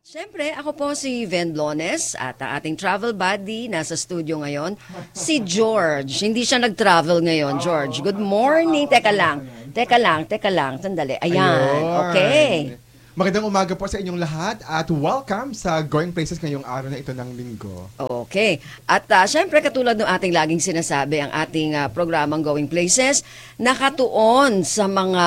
Siyempre, ako po si Ven Blones at ang ating travel buddy nasa studio ngayon, si George. Hindi siya nag-travel ngayon, George. Good morning. Teka lang. Sandali. Ayan. Okay. Magandang umaga po sa inyong lahat at welcome sa Going Places ngayong araw na ito ng linggo. Okay. At syempre, katulad ng ating laging sinasabi, ang ating programang Going Places, nakatuon sa mga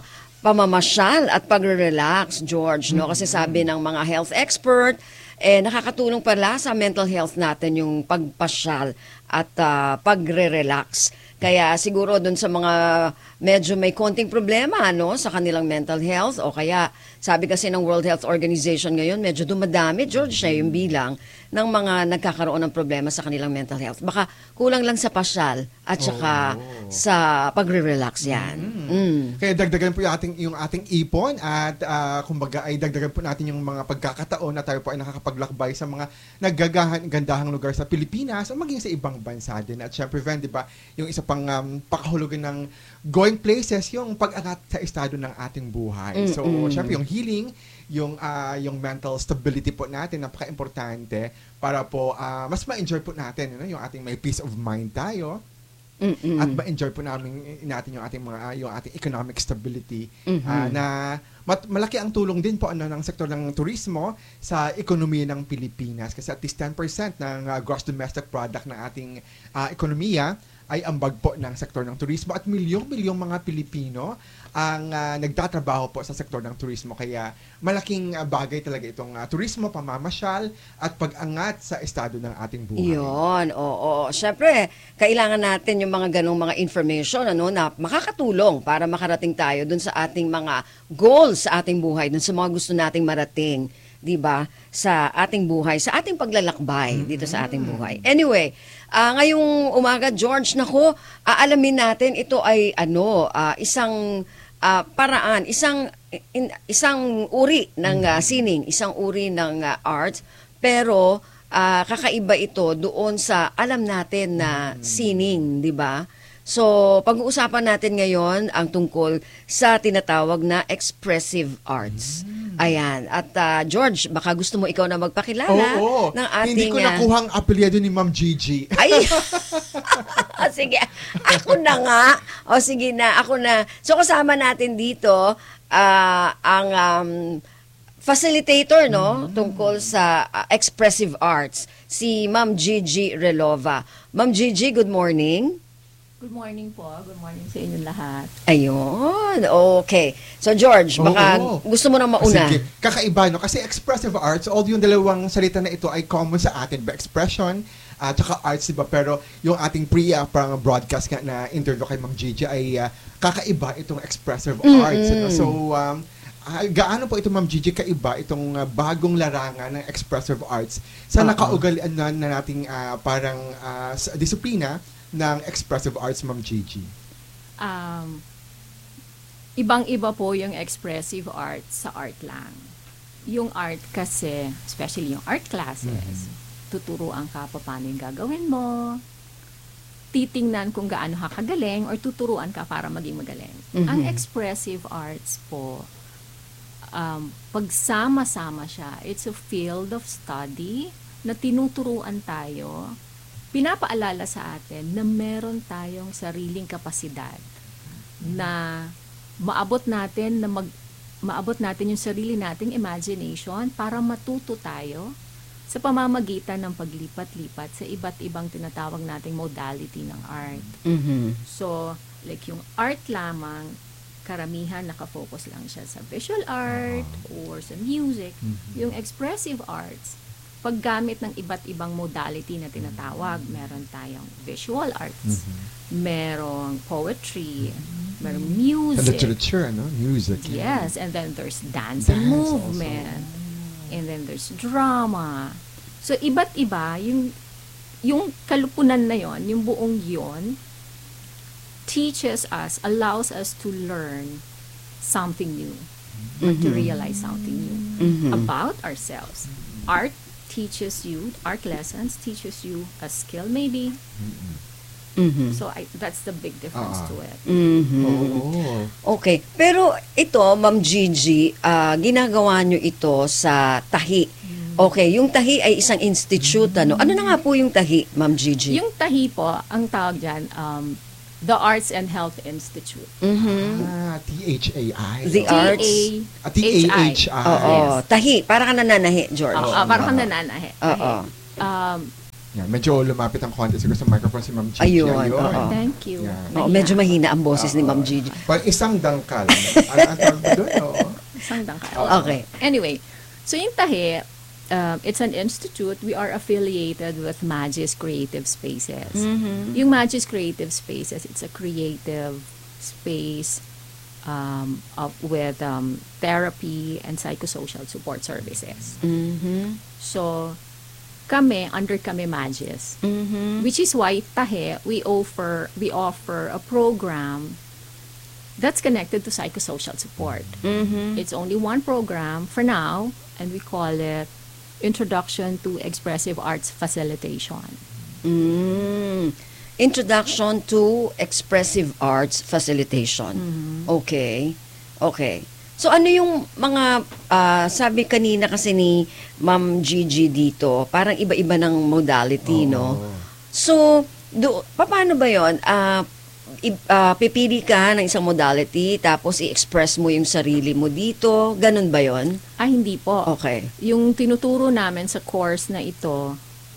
pamamasyal at pagre-relax, George, no? Kasi sabi ng mga health expert, nakakatulong pala sa mental health natin yung pagpasyal at pagre-relax. Kaya siguro dun sa mga medyo may konting problema sa kanilang mental health o kaya sabi kasi ng World Health Organization ngayon medyo dumadami, George, yung bilang ng mga nagkakaroon ng problema sa kanilang mental health. Baka kulang lang sa pasyal at saka sa pagre-relax yan. Kaya dagdagan po yung ating ipon at kumbaga ay dagdagan po natin yung mga pagkakataon na tayo po ay nakakapaglakbay sa mga naggagandahang lugar sa Pilipinas o maging sa ibang bansa din. At syempre, Ven, di ba, yung isa pang pakahulugan ng Going Places, yung pag-angat sa estado ng ating buhay. So, syempre, yung healing, yung mental stability po natin, napaka-importante para po mas ma-enjoy po natin yung ating may peace of mind tayo. At ma-enjoy po natin yung ating economic stability na malaki ang tulong din po ng sektor ng turismo sa ekonomiya ng Pilipinas kasi at least 10% ng gross domestic product ng ating ekonomiya ay ambag po ng sektor ng turismo at milyong-milyong mga Pilipino ang nagtatrabaho po sa sektor ng turismo. Kaya malaking bagay talaga itong turismo, pamamasyal at pag-angat sa estado ng ating buhay. Yun, oo. Siyempre, kailangan natin yung mga ganong mga information na makakatulong para makarating tayo dun sa ating mga goals sa ating buhay, dun sa mga gusto nating marating, 'di ba? Sa ating buhay, sa ating paglalakbay dito sa ating buhay. Anyway, ngayong umaga, George, nako, aalamin natin ito ay isang paraan, isang uri ng sining, isang uri ng art, pero kakaiba ito doon sa alam natin na sining, 'di ba? So, pag-uusapan natin ngayon ang tungkol sa tinatawag na expressive arts. Ayan. At George, baka gusto mo ikaw na magpakilala ng ating... Hindi ko nakuha ang apelyido ni Ma'am Gigi. Ay! Sige, ako na nga. Sige na, ako na. So, kasama natin dito ang facilitator, tungkol sa expressive arts, si Ma'am Gigi Relova. Ma'am Gigi, good morning. Good morning po. Good morning sa inyong lahat. Ayun. Okay. So, George, baka gusto mo na mauna. Sige. Kakaiba, no? Kasi expressive arts, all yung dalawang salita na ito ay common sa atin. Expression at saka arts, diba? Pero yung ating parang broadcast nga na interview kay Ma'am Gigi ay kakaiba itong expressive arts. So, gaano po ito, Ma'am Gigi, kaiba itong bagong larangan ng expressive arts sa nakaugalian na nating parang disiplina ng expressive arts, Ma'am Gigi? Ibang-iba po yung expressive arts sa art lang. Yung art kasi, especially yung art classes, tuturuan ka pa paano yung gagawin mo, titingnan kung gaano ka kagaling, or tuturuan ka para maging magaling. Ang expressive arts po, pagsama-sama siya, it's a field of study na tinuturuan tayo, pinapaalala sa atin na meron tayong sariling kapasidad na maabot natin yung sarili nating imagination para matuto tayo sa pamamagitan ng paglipat-lipat sa iba't ibang tinatawag nating modality ng art. So, like yung art lamang, karamihan nakafocus lang siya sa visual art or sa music. Yung expressive arts, paggamit ng iba't ibang modality na tinatawag. Meron tayong visual arts, merong poetry, merong music. Sa literature, music. Yes, and then there's dance and movement. Also. And then there's drama. So, iba't iba, yung kalupunan na yon, yung buong yon, teaches us, allows us to learn something new, or to realize something new about ourselves. Art lessons teaches you a skill maybe. Mhm. So that's the big difference to it. Mhm. Oo. Okay. Pero ito, Ma'am Gigi, ginagawa nyo ito sa Tahi. Okay, yung Tahi ay isang institute. Ano na nga po yung Tahi, Ma'am Gigi? Yung Tahi po, ang tawag dyan, the Arts and Health Institute. Mhm. THAI. The Arts. TAHI. Oo. Yes. Tahi. Para ka nananahi, George. Parang nananahe. Oo. Yan, medyo lumapit ang konti siguro sa microphone si Ma'am Gigi. Ayun, oo. Thank you. Yan. Oo, medyo mahina ang boses ni Ma'am Gigi. Pag isang dangkal. Ang tawag mo doon, oo. Isang dangkal. Okay. Anyway, so yung Tahi, it's an institute. We are affiliated with Magis Creative Spaces. Yung Magis Creative Spaces, it's a creative space with therapy and psychosocial support services. Mhm. So, under kami Magis. Mhm. Which is why Tahe, we offer a program that's connected to psychosocial support. Mhm. It's only one program for now, and we call it Introduction to Expressive Arts Facilitation. Introduction to Expressive Arts Facilitation. Okay. Okay. So ano yung mga sabi kanina kasi ni Ma'am Gigi dito, parang iba-iba ng modality, no? So, paano ba 'yon? Pipili ka ng isang modality tapos i-express mo yung sarili mo dito, ganun ba 'yon? Hindi po. Okay. Yung tinuturo namin sa course na ito,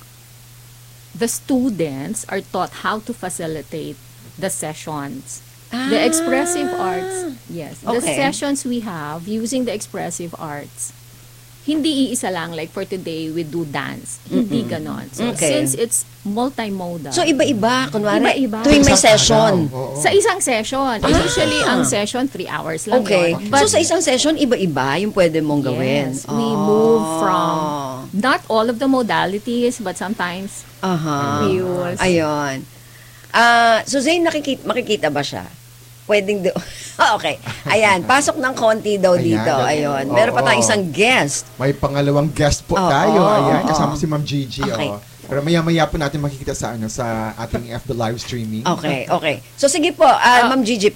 the students are taught how to facilitate the sessions. The expressive arts, yes. The Okay. sessions we have using the expressive arts, hindi iisa lang, like for today, we do dance. Hindi ganon. So, Okay. since it's multimodal. So iba-iba, kunwari, Iba-iba. tuwing may Isang session. araw, oo. Sa isang session. Usually, ang session, 3 hours lang Okay. yun. So sa isang session, iba-iba yung pwede mong gawin. Yes, we move from not all of the modalities, but sometimes Aha. we use. Ayun. So Zane, makikita ba siya? Pwedeng okay. Ayan, pasok ng konti daw Ayan, dito. Ayun. Meron pa oo. tayong isang guest. May pangalawang guest po Oo, tayo. Ayan, oo. kasama si Ma'am Gigi. Okay. oo. Pero maya-maya po natin makikita sa ating FB live streaming. Okay, okay. So sige po, Ma'am Gigi,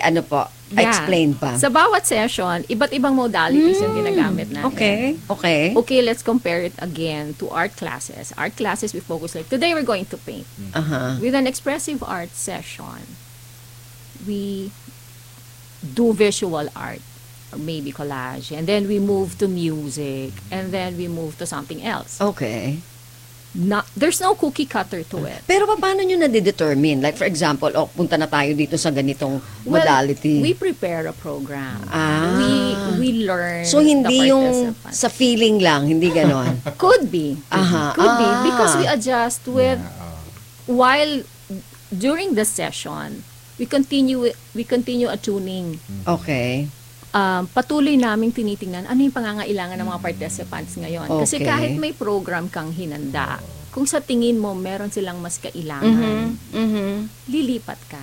explain pa. Sa bawat session, iba't ibang modalities yung ginagamit natin. Okay, okay. Okay, let's compare it again to art classes. Art classes, we focus like, today we're going to paint. Aha. With an expressive art session, we do visual art, or maybe collage, and then we move to music, and then we move to something else. Okay. There's no cookie cutter to it. Pero paano nyo na-determine? Like for example, punta na tayo dito sa ganitong modality. We prepare a program. Ah. We learn. So hindi the yung participants. sa feeling lang, hindi ganon. Could be. Aha. Could be. Ah. Because we adjust with, Yeah, while during the session, we continue a tuning. Okay. Patuloy naming tinitingnan ano yung pangangailangan ng mga participants ngayon. Kasi Okay. kahit may program kang hinanda, kung sa tingin mo meron silang mas kailangan, lilipat ka.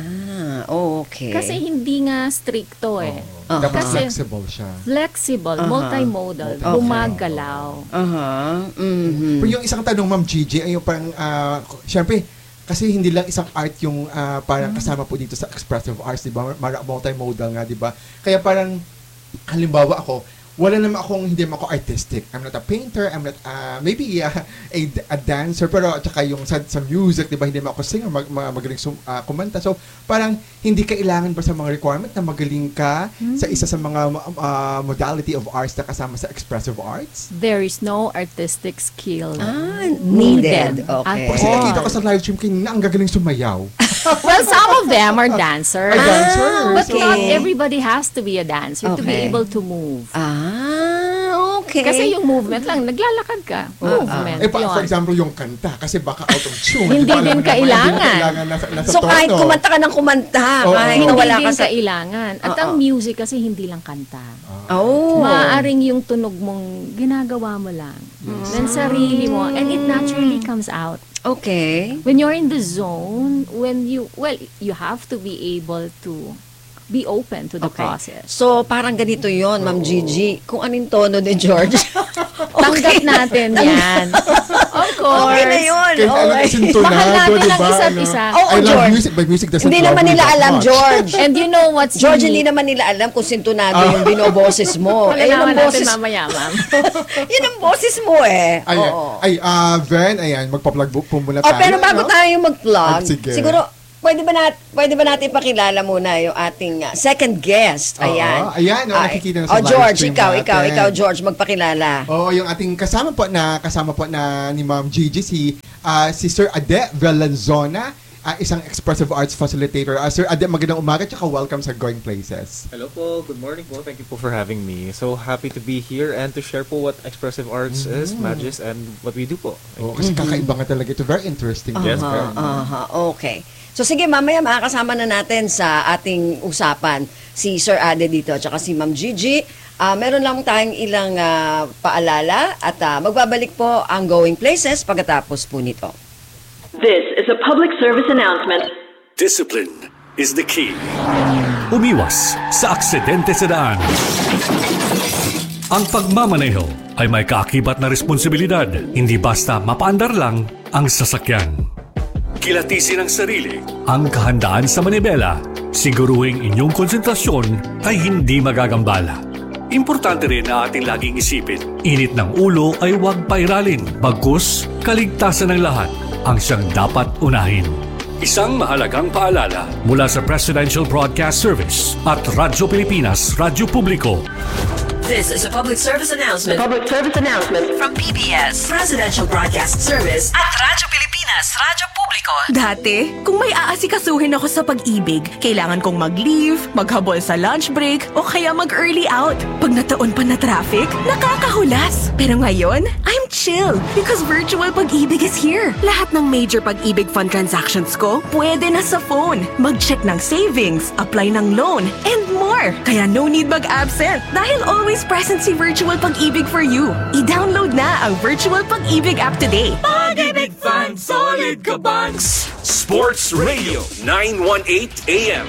Okay. Kasi hindi nga stricto eh. Dapat Kasi- flexible siya. Flexible, multimodal, Okay. gumagalaw. Mhm. Pero yung isang tanong, Ma'am Gigi, ay yung parang, syempre, kasi hindi lang isang art yung parang kasama po dito sa expressive arts, di ba? Multimodal nga, di ba? Kaya parang, halimbawa ako, wala naman hindi naman ako artistic. I'm not a painter, I'm not, maybe a dancer, pero at saka yung sa music, di ba? Hindi naman ako singer, magaling kumanta. So, parang hindi kailangan ba sa mga requirement na magaling ka sa isa sa mga modality of arts na kasama sa expressive arts? There is no artistic skill Needed. at Okay. Kasi all. nakita ko sa live stream kanina, ang gagaling sumayaw. Well, some of them are dancers. Dancers, But not okay. everybody has to be a dancer to be Okay. able to move. Okay. Kasi yung movement lang, naglalakad ka. Movement. For yun. example, yung kanta, kasi baka out of tune. Hindi di ba? din Alam mo naman, kailangan. Hindi din kailangan nasa So kahit tono. kumanta ka ng kumanta, Oo. kahit Hindi na wala ka din sa... kailangan. At ang music kasi hindi lang kanta. Oh. Maaaring yung tunog mong ginagawa mo lang. Then sarili mo. And it naturally comes out. Okay. When you're in the zone, you have to be able to be open to the Okay. process. So, parang ganito yon, Ma'am Gigi. Kung anong tono ni George, Tanggap natin yan. Of course. Okay na yun. Kaya alam Okay. sintonado, Mahal natin diba? ang isa't Ano? isa. Oo, I love George. music, but music doesn't Hindi love naman me nila that alam, much. George. And you know what's George, hindi naman nila alam kung sintonado yung binoboses mo. Eh, yun Malalaman ang natin boses, mamaya, ma'am. yun ang boses mo eh. Ayan. Oo. Ven, ayan, magpa-plug po muna Oh, tayo. pero bago ano? tayo mag-plug, Ah, sige. siguro, pwede ba natin ipakilala muna yung ating second guest? Ayan. Oo, ayan, nakikita na sa Oh, live George, stream ikaw, natin. George, magpakilala. Oo, yung ating kasama po na ni Ma'am Gigi, si Sir Ade Valenzuela, isang expressive arts facilitator. Sir Ade, magandang umaga, tsaka welcome sa Going Places. Hello po, good morning po. Thank you po for having me. So happy to be here and to share po what expressive arts is, Magis, and what we do po. Oo, kasi kakaiba nga talaga ito. Very interesting. Yes, Aha, very. aha, okay. So sige, mamaya makakasama na natin sa ating usapan si Sir Ade dito at si Ma'am Gigi. Meron lang tayong ilang paalala at magbabalik po ang Going Places pagkatapos po nito. This is a public service announcement. Discipline is the key. Umiwas sa aksidente sa daan. Ang pagmamaneho ay may kaakibat na responsibilidad, hindi basta mapaandar lang ang sasakyan. Kilatisin ang sarili. Ang kahandaan sa manibela, siguruhing inyong konsentrasyon ay hindi magagambala. Importante rin na ating laging isipin, init ng ulo ay huwag pairalin, bagkus kaligtasan ng lahat ang siyang dapat unahin. Isang mahalagang paalala mula sa Presidential Broadcast Service at Radyo Pilipinas, Radyo Publiko. This is a public service announcement Public service announcement. from PBS, Presidential Broadcast Service at Radyo Pilipinas, Radyo Publiko. Dati, kung may aasikasuhin ako sa pag-ibig, kailangan kong mag-leave, maghabol sa lunch break, o kaya mag-early out. Pag nataon pa na traffic, nakakahulas. Pero ngayon, I'm chill because virtual pag-ibig is here. Lahat ng major pag-ibig fund transactions ko, pwede na sa phone. Mag-check ng savings, apply ng loan, and more. Kaya no need mag-absent dahil always present si Virtual Pag-ibig for you. I-download na ang Virtual Pag-ibig app today. Pag-ibig fan, solid ka bangs! Sports Radio 918 AM.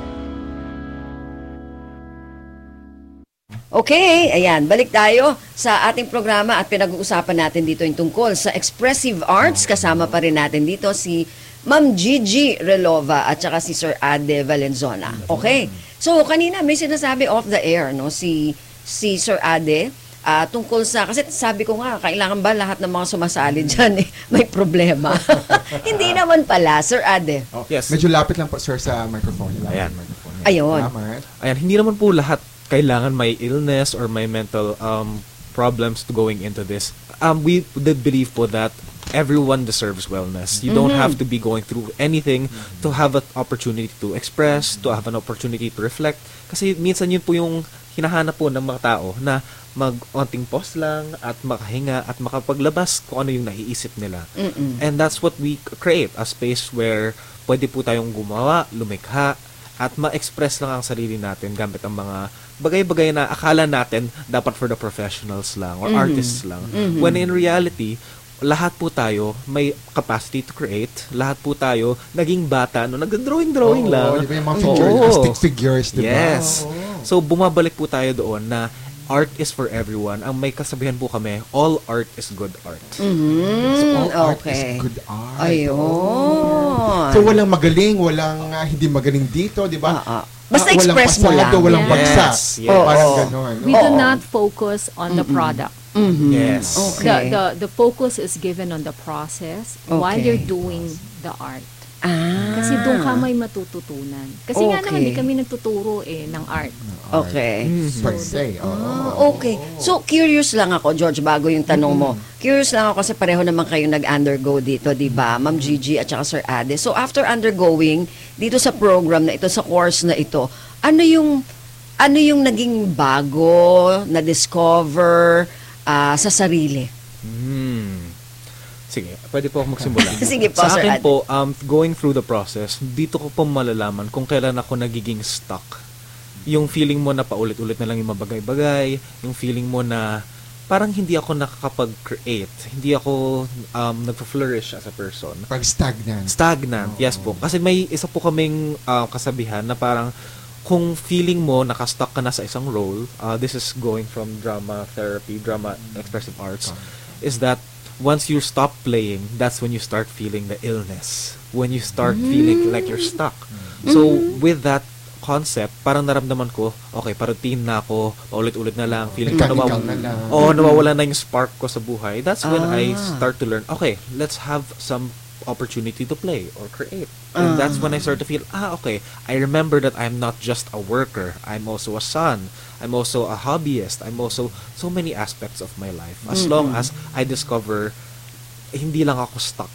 Okay, ayan, balik tayo sa ating programa at pinag-uusapan natin dito yung tungkol sa expressive arts. Kasama pa rin natin dito si Ma'am Gigi Relova at saka si Sir Ade Valenzuela. Okay, so kanina may sinasabi off the air, no, si Sir Ade, tungkol sa, kasi sabi ko nga, kailangan ba lahat ng mga sumasali dyan may problema? Hindi naman pala, Sir Ade. Oh, Yes. Medyo lapit lang po, sir, sa microphone. Ayan. Ayun. Salamat. Ayan, hindi naman po lahat kailangan may illness or may mental problems to going into this. We did believe po that everyone deserves wellness. You don't have to be going through anything to have an opportunity to express, to have an opportunity to reflect. Kasi minsan yun po yung hinahanap po ng mga tao na mag-onting pause lang at makahinga at makapaglabas kung ano yung naiisip nila. And that's what we create, a space where pwede po tayong gumawa, lumikha, at ma-express lang ang sarili natin gamit ang mga bagay-bagay na akala natin dapat for the professionals lang or artists lang. When in reality, lahat po tayo may capacity to create. Lahat po tayo naging bata no nag-drawing Oo, lang. di ba yung mga figures, stick figures, di ba? Yes. Oo. So bumabalik po tayo doon na art is for everyone. Ang may kasabihan po kami, all art is good art. So, all art Okay. is good art. Ayun. So walang magaling, walang hindi magaling dito, di ba? Basta Walang express mo pasado, lang. walang Yes. bagsak. Yes. Parang Oo. ganon. We do not focus on the product. Yes. Okay. The focus is given on the process while Okay. you're doing the art. Ah. Kasi doon ka may matututunan. Kasi nga naman, Okay. di kami nagtuturo ng art. Okay. Per se. Okay. So, curious lang ako, George, bago yung tanong mo. Curious lang ako kasi pareho naman kayo nag-undergo dito, di ba? Ma'am Gigi at saka Sir Ade. So, after undergoing dito sa program na ito, sa course na ito, ano yung naging bago, na-discover sa sarili? Sige, pwede po ako magsimula. Sige po, Sa Sir akin Ade. po, going through the process, dito ko po malalaman kung kailan ako nagiging stuck. Yung feeling mo na paulit-ulit na lang yung mabagay-bagay, yung feeling mo na parang hindi ako nakakapag-create, hindi ako nag-flourish as a person. Pag stagnant. Stagnant, yes po. Kasi may isa po kaming kasabihan na parang kung feeling mo nakastuck ka na sa isang role, this is going from drama therapy, drama expressive arts, is that once you stop playing, that's when you start feeling the illness. When you start feeling like you're stuck. So, with that concept, parang naramdaman ko, okay, paroutine na ako, paulit-ulit na lang, feeling ko nawawala na yung spark ko sa buhay. That's when I start to learn, okay, let's have some opportunity to play or create. And that's when I start to feel, okay, I remember that I'm not just a worker. I'm also a son. I'm also a hobbyist. I'm also so many aspects of my life. As long as I discover, hindi lang ako stuck